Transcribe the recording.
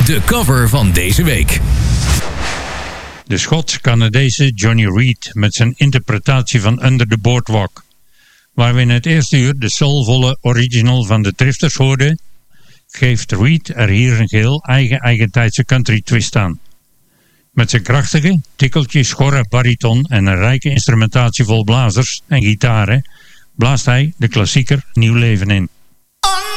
De cover van deze week. De Schots-Canadese Johnny Reid met zijn interpretatie van Under the Boardwalk. Waar we in het eerste uur de soulvolle original van de Drifters hoorden, geeft Reid er hier een geheel eigentijdse country twist aan. Met zijn krachtige, tikkeltje schorre bariton en een rijke instrumentatie vol blazers en gitaren blaast hij de klassieker nieuw leven in.